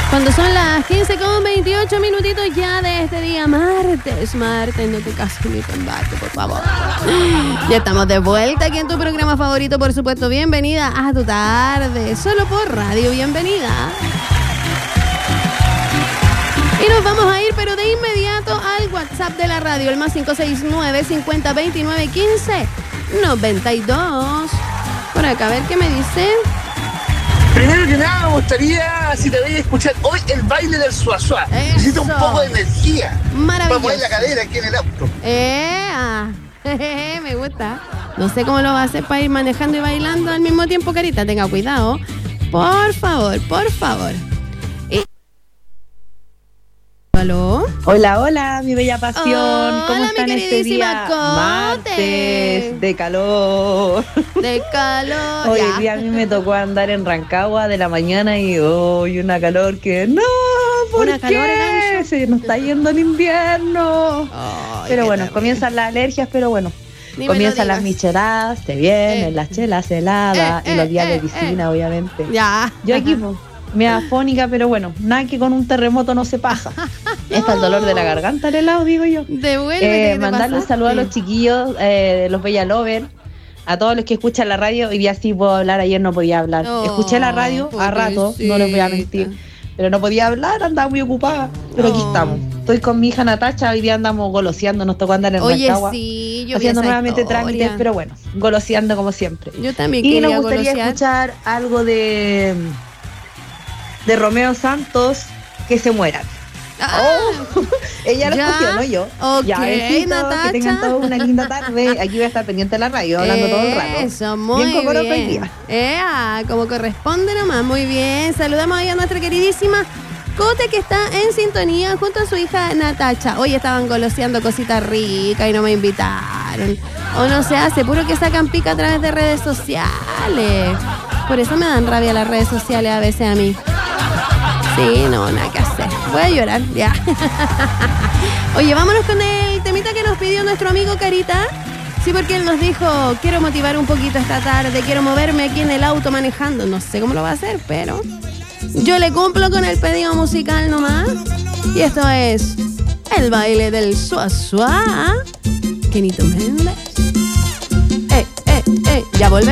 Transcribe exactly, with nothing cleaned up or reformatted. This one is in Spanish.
Cuando son las quince con veintiocho minutitos ya de este día martes, martes, no te cases ni te embate, por favor. Ya estamos de vuelta aquí en tu programa favorito, por supuesto. Bienvenida a tu tarde, solo por radio, bienvenida. Y nos vamos a ir, pero de inmediato al WhatsApp de la radio, el más cinco seis nueve, cincuenta, veintinueve, quince, noventa y dos. Por acá, a ver qué me dice. Primero que nada, me gustaría, si te voy a escuchar hoy, el baile del suazua. Necesito un poco de energía. Maravilloso. Para mover la cadera aquí en el auto. Eh, ah, jejeje, me gusta. No sé cómo lo va a hacer para ir manejando y bailando al mismo tiempo, Carita. Tenga cuidado. Por favor, por favor. Y... ¿Aló? Hola, hola, mi bella pasión. Hola, ¿Cómo están mi este día? Cote. Martes de calor. De calor. Hoy ya. día a mí me tocó andar en Rancagua de la mañana y hoy una calor que no, ¿por Una qué? calor, gancho. Se nos está yendo el invierno. Ay, pero qué bueno, terrible. comienzan las alergias, pero bueno. Ni me lo Comienzan las digas. micheladas, se vienen Eh. las chelas heladas Eh, y los eh, días eh, de piscina, eh. obviamente. Ya. Yo aquí, pues, me afónica, pero bueno, nada que con un terremoto no se pasa. Está el dolor de la garganta al helado, digo yo. Devuélvete. Eh, mandarle un saludo a los chiquillos eh, de los Bella Lover, a todos los que escuchan la radio. Hoy día sí puedo hablar, ayer no podía hablar. Oh, Escuché la radio a rato, no les voy a mentir, pero no podía hablar, andaba muy ocupada. Pero aquí Oh. estamos. Estoy con mi hija Natacha, hoy día andamos goloseando, nos tocó andar en Oye, Rancagua, sí, yo vi haciendo esa nuevamente historia. trámites, pero bueno, goloseando como siempre. Yo también Y quería nos gustaría golosear. escuchar algo de de Romeo Santos, Que se mueran. Ah, Oh, ella lo ya. escogió, no yo. Ok, ya, besitos, Natacha. que tengan toda una linda tarde. Aquí voy a estar pendiente de la radio, hablando todo el rato. Eso, muy Bien cocoroco hoy bien. día. Ea, como corresponde nomás, muy bien. Saludamos ahí a nuestra queridísima Cote, que está en sintonía junto a su hija Natacha. Hoy estaban goloseando cositas ricas y no me invitaron. O no se hace, puro que sacan pica a través de redes sociales. Por eso me dan rabia las redes sociales a veces a mí. Sí, no, nada que hacer. Voy a llorar, ya. Oye, vámonos con el temita que nos pidió nuestro amigo Carita. Sí, porque él nos dijo, quiero motivar un poquito esta tarde, quiero moverme aquí en el auto manejando. No sé cómo lo va a hacer, pero yo le cumplo con el pedido musical nomás. Y esto es el baile del suazua. Kenito Méndez. Eh, eh, eh. Ya volvemos.